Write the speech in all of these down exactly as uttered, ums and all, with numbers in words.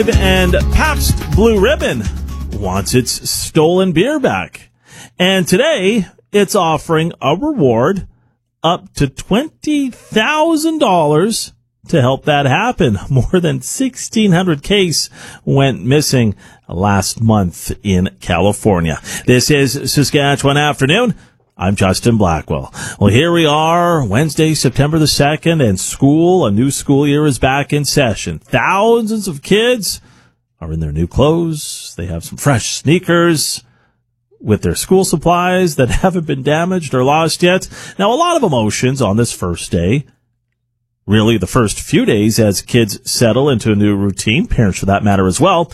Live, and Pabst Blue Ribbon wants its stolen beer back. And today, it's offering a reward up to twenty thousand dollars to help that happen. More than sixteen hundred case went missing last month in California. This is Saskatchewan Afternoon. I'm Justin Blackwell. Well, here we are, Wednesday, September the second, and school, a new school year is back in session. Thousands of kids are in their new clothes. They have some fresh sneakers with their school supplies that haven't been damaged or lost yet. Now, a lot of emotions on this first day. Really, the first few days as kids settle into a new routine, parents for that matter as well.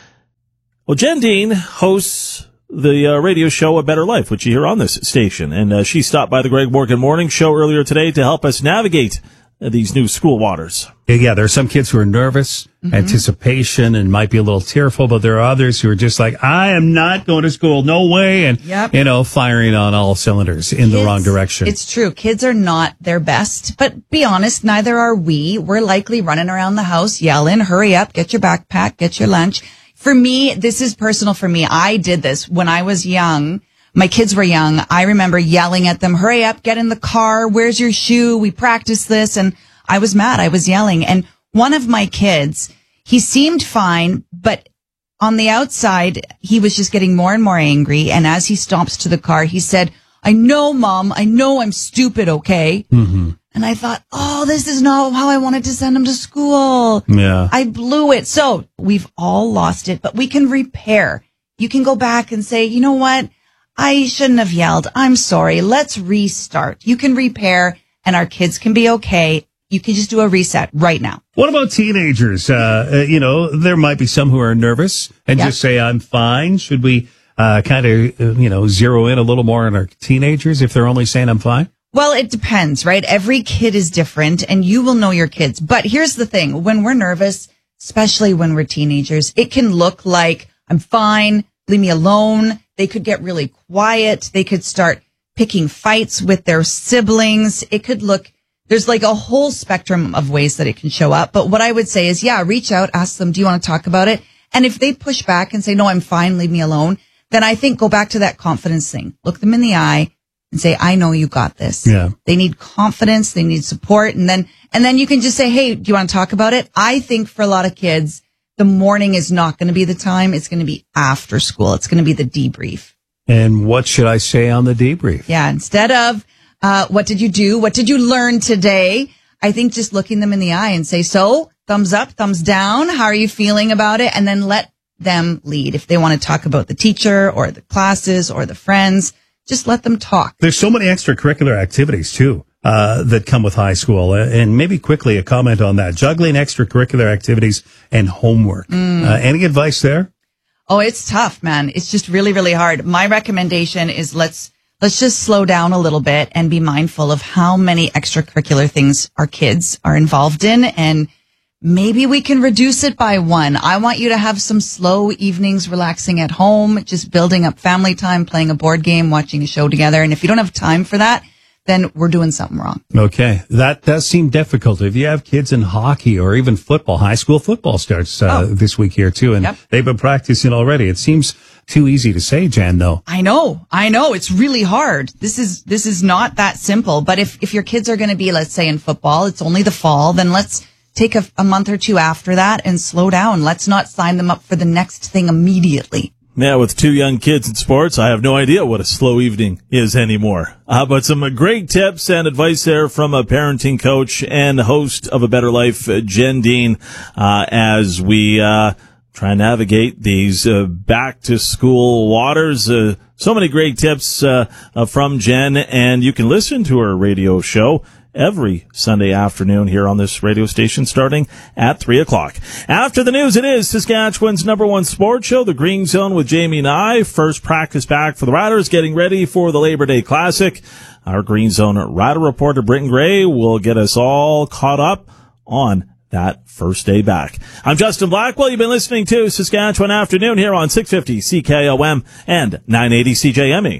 Well, Jen Dean hosts the uh, radio show A Better Life, which you hear on this station. And uh, she stopped by the Greg Morgan Morning Show earlier today to help us navigate uh, these new school waters. Yeah, there are some kids who are nervous, mm-hmm. anticipation, and might be a little tearful, but there are others who are just like, I am not going to school, no way, and, yep. you know, firing on all cylinders in kids, the wrong direction. It's true. Kids are not their best, but be honest, neither are we. We're likely running around the house yelling, hurry up, get your backpack, get your lunch. For me, this is personal for me. I did this when I was young. My kids were young. I remember yelling at them, hurry up, get in the car. Where's your shoe? We practiced this. And I was mad. I was yelling. And one of my kids, he seemed fine, but on the outside, he was just getting more and more angry. And as he stomps to the car, he said, I know, Mom. I know I'm stupid, okay? Mm-hmm. And I thought, oh, this is not how I wanted to send him to school. Yeah. I blew it. So we've all lost it, but we can repair. You can go back and say, you know what? I shouldn't have yelled. I'm sorry. Let's restart. You can repair and our kids can be okay. You can just do a reset right now. What about teenagers? Uh, uh, you know, there might be some who are nervous and yep. just say, I'm fine. Should we uh, kind of, uh, you know, zero in a little more on our teenagers if they're only saying I'm fine? Well, it depends, right? Every kid is different and you will know your kids. But here's the thing. When we're nervous, especially when we're teenagers, it can look like I'm fine. Leave me alone. They could get really quiet. They could start picking fights with their siblings. It could look, there's like a whole spectrum of ways that it can show up. But what I would say is, yeah, reach out, ask them, do you want to talk about it? And if they push back and say, no, I'm fine, leave me alone, then I think go back to that confidence thing. Look them in the eye and say, I know you got this. Yeah. They need confidence. They need support. And then, and then you can just say, hey, do you want to talk about it? I think for a lot of kids, the morning is not going to be the time. It's going to be after school. It's going to be the debrief. And what should I say on the debrief? Yeah. Instead of, uh, what did you do? What did you learn today? I think just looking them in the eye and say, so thumbs up, thumbs down. How are you feeling about it? And then let them lead. If they want to talk about the teacher or the classes or the friends, just let them talk. There's so many extracurricular activities, too, uh, that come with high school. And maybe quickly a comment on that. Juggling extracurricular activities and homework. Mm. Uh, any advice there? Oh, it's tough, man. It's just really, really hard. My recommendation is let's let's just slow down a little bit and be mindful of how many extracurricular things our kids are involved in. And maybe we can reduce it by one. I want you to have some slow evenings relaxing at home, just building up family time, playing a board game, watching a show together. And if you don't have time for that, then we're doing something wrong. Okay. That does seem difficult. If you have kids in hockey or even football, high school football starts uh, oh. this week here too. And yep. they've been practicing already. It seems too easy to say, Jan, though. I know. I know. It's really hard. This is, this is not that simple. But if, if your kids are going to be, let's say in football, it's only the fall, then let's take a, a month or two after that and slow down. Let's not sign them up for the next thing immediately. Yeah, with two young kids in sports, I have no idea what a slow evening is anymore. Uh, but some great tips and advice there from a parenting coach and host of A Better Life, Jen Dean, uh, as we uh try and navigate these uh, back-to-school waters. Uh, so many great tips uh, uh, from Jen, and you can listen to her radio show every Sunday afternoon here on this radio station starting at three o'clock. After the news, it is Saskatchewan's number one sports show, The Green Zone with Jamie Nye. First practice back for the Riders, getting ready for the Labor Day Classic. Our Green Zone Rider reporter, Britton Gray, will get us all caught up on that first day back. I'm Justin Blackwell. You've been listening to Saskatchewan Afternoon here on six fifty C K O M and nine eighty C J M E.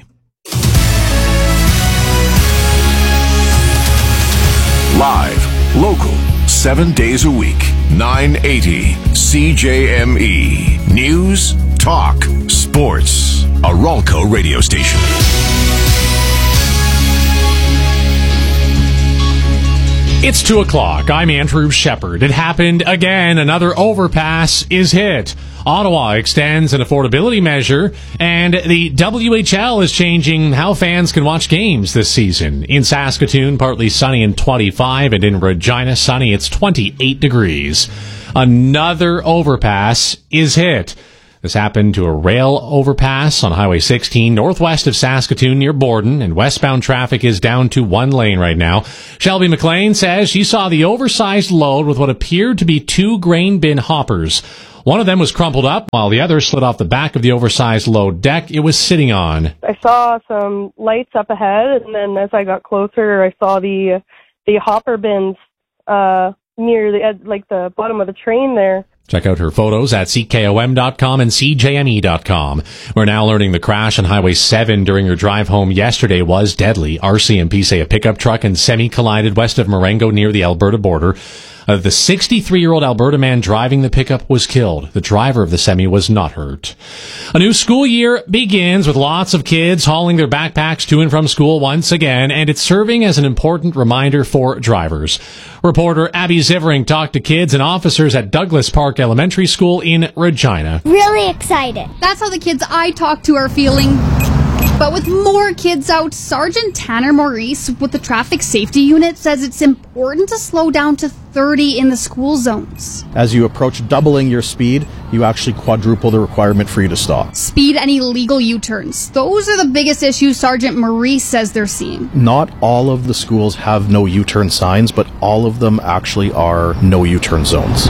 Live, local, seven days a week. nine eighty C J M E. News, talk, sports. A Ralco radio station. It's two o'clock. I'm Andrew Shepard. It happened again. Another overpass is hit. Ottawa extends an affordability measure, and the W H L is changing how fans can watch games this season. In Saskatoon, partly sunny and twenty-five, and in Regina, sunny, it's twenty-eight degrees. Another overpass is hit. This happened to a rail overpass on Highway sixteen northwest of Saskatoon near Borden, and westbound traffic is down to one lane right now. Shelby McLean says she saw the oversized load with what appeared to be two grain bin hoppers. One of them was crumpled up, while the other slid off the back of the oversized load deck it was sitting on. I saw some lights up ahead, and then as I got closer, I saw the the hopper bins uh, near the ed- like the bottom of the train there. Check out her photos at C K O M dot com and C J M E dot com. We're now learning the crash on Highway seven during her drive home yesterday was deadly. R C M P say a pickup truck and semi collided west of Marengo near the Alberta border. Uh, the sixty-three-year-old Alberta man driving the pickup was killed. The driver of the semi was not hurt. A new school year begins with lots of kids hauling their backpacks to and from school once again, and it's serving as an important reminder for drivers. Reporter Abby Zivering talked to kids and officers at Douglas Park Elementary School in Regina. Really excited. That's how the kids I talked to are feeling. But with more kids out, Sergeant Tanner Maurice with the Traffic Safety Unit says it's important to slow down to thirty in the school zones. As you approach doubling your speed, you actually quadruple the requirement for you to stop. Speed and illegal U-turns. Those are the biggest issues Sergeant Maurice says they're seeing. Not all of the schools have no U-turn signs, but all of them actually are no U-turn zones.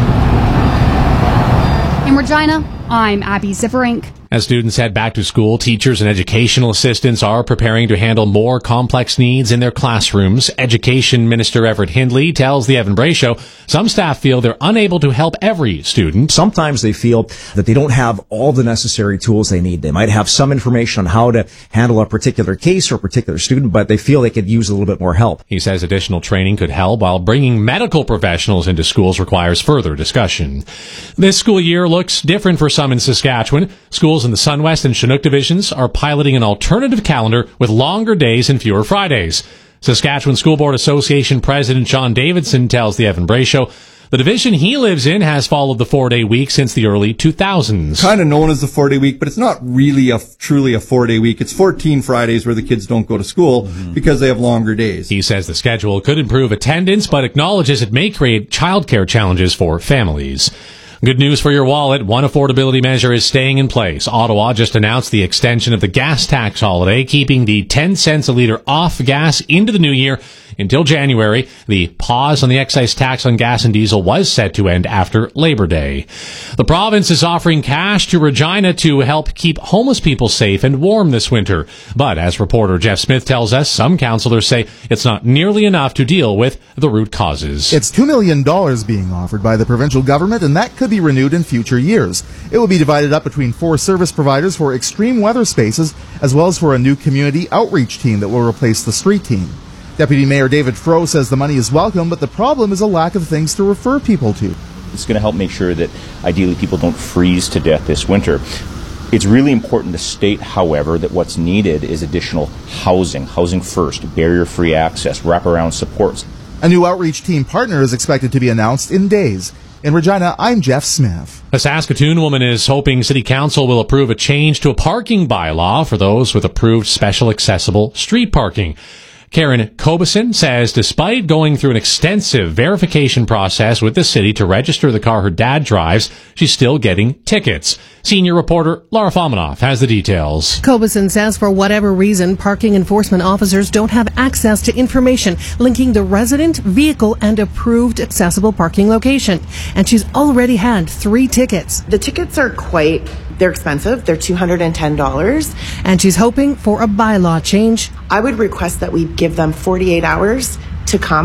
In Regina, I'm Abby Zivering. As students head back to school, teachers and educational assistants are preparing to handle more complex needs in their classrooms. Education Minister Everett Hindley tells the Evan Bray Show some staff feel they're unable to help every student. Sometimes they feel that they don't have all the necessary tools they need. They might have some information on how to handle a particular case or a particular student, but they feel they could use a little bit more help. He says additional training could help, while bringing medical professionals into schools requires further discussion. This school year looks different for some in Saskatchewan. Schools in the SunWest and Chinook divisions are piloting an alternative calendar with longer days and fewer Fridays. Saskatchewan School Board Association President John Davidson tells the Evan Bray Show the division he lives in has followed the four-day week since the early two thousands. Kind of known as the four-day week, but it's not really a truly a four-day week. It's fourteen Fridays where the kids don't go to school mm-hmm. because they have longer days. He says the schedule could improve attendance, but acknowledges it may create childcare challenges for families. Good news for your wallet. One affordability measure is staying in place. Ottawa just announced the extension of the gas tax holiday, keeping the ten cents a litre off gas into the new year until January. The pause on the excise tax on gas and diesel was set to end after Labor Day. The province is offering cash to Regina to help keep homeless people safe and warm this winter. But as reporter Jeff Smith tells us, some councillors say it's not nearly enough to deal with the root causes. It's two million dollars being offered by the provincial government, and that could be renewed in future years. It will be divided up between four service providers for extreme weather spaces, as well as for a new community outreach team that will replace the street team. Deputy Mayor David Froh says the money is welcome, but the problem is a lack of things to refer people to. It's going to help make sure that ideally people don't freeze to death this winter. It's really important to state, however, that what's needed is additional housing, housing first, barrier-free access, wraparound supports. A new outreach team partner is expected to be announced in days. In Regina, I'm Jeff Smith. A Saskatoon woman is hoping City Council will approve a change to a parking bylaw for those with approved special accessible street parking. Karen Kobeson says despite going through an extensive verification process with the city to register the car her dad drives, she's still getting tickets. Senior reporter Laura Fominoff has the details. Kobeson says for whatever reason, parking enforcement officers don't have access to information linking the resident, vehicle, and approved accessible parking location. And she's already had three tickets. The tickets are quite, they're expensive. They're two hundred ten dollars. And she's hoping for a bylaw change. I would request that we give them forty-eight hours to come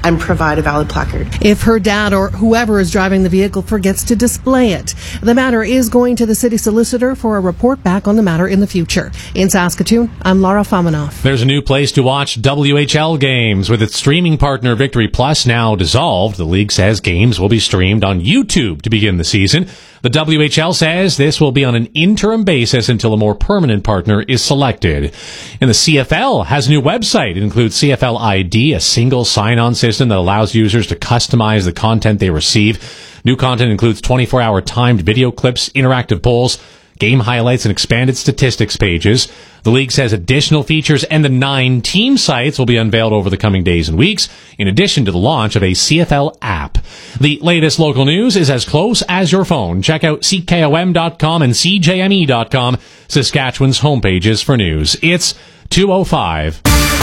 and provide a valid placard. If her dad or whoever is driving the vehicle forgets to display it, the matter is going to the city solicitor for a report back on the matter in the future. In Saskatoon, I'm Laura Famanoff. There's a new place to watch W H L games. With its streaming partner Victory Plus now dissolved, the league says games will be streamed on YouTube to begin the season. The W H L says this will be on an interim basis until a more permanent partner is selected. And the C F L has a new website. It includes C F L I D, a single sign-on system that allows users to customize the content they receive. New content includes twenty-four hour timed video clips, interactive polls, game highlights, and expanded statistics pages. The league says additional features and the nine team sites will be unveiled over the coming days and weeks, in addition to the launch of a C F L app. The latest local news is as close as your phone. Check out C K O M dot com and C J M E dot com, Saskatchewan's homepages for news. It's two oh five.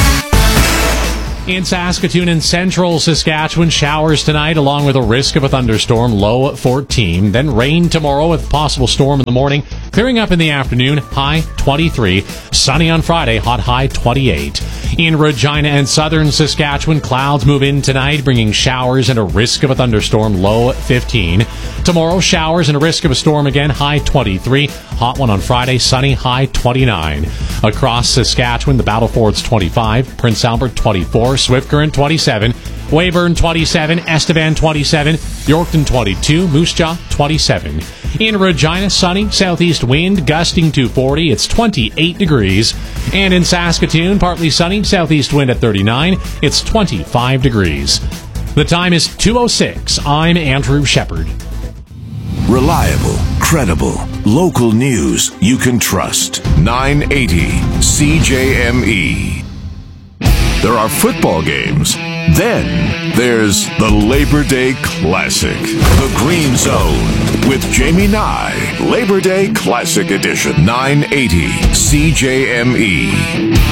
In Saskatoon and central Saskatchewan, showers tonight along with a risk of a thunderstorm, low at fourteen. Then rain tomorrow with possible storm in the morning. Clearing up in the afternoon, high twenty-three. Sunny on Friday, hot high twenty-eight. In Regina and southern Saskatchewan, clouds move in tonight, bringing showers and a risk of a thunderstorm, low at fifteen. Tomorrow, showers and a risk of a storm again, high twenty-three. Hot one on Friday, sunny, high twenty-nine. Across Saskatchewan, the Battlefords twenty-five, Prince Albert twenty-four, Swift Current twenty-seven, Weyburn twenty-seven, Estevan twenty-seven, Yorkton twenty-two, Moose Jaw twenty-seven. In Regina, sunny, southeast wind gusting to forty. It's twenty-eight degrees. And in Saskatoon, partly sunny, southeast wind at thirty-nine. It's twenty-five degrees. The time is two oh six. I'm Andrew Shepard. Reliable, credible, local news you can trust. nine eighty C J M E. There are football games. Then there's the Labor Day Classic, the Green Zone, with Jamie Nye. Labor Day Classic Edition, nine eighty C J M E.